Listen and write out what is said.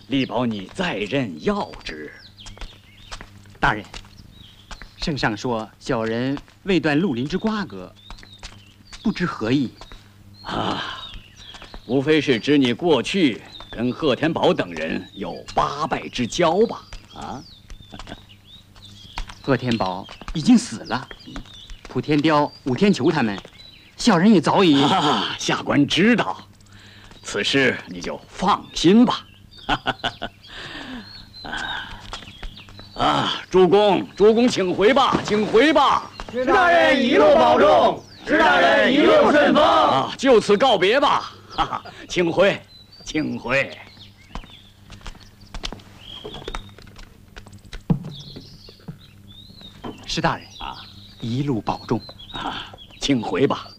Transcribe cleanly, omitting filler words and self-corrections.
力保你再任要职。 大人，圣上说小人未断绿林之瓜葛，不知何意。 啊，无非是指你过去跟贺天宝等人有八拜之交吧？啊， 贺天宝已经死了，普天雕、武天球他们，小人也早已。 下官知道，此事你就放心吧。诸公，请回吧，请回吧。 石大人一路保重，石大人一路顺风。 啊，就此告别吧。哈哈，请回，请回。 石大人一路保重。 请回吧。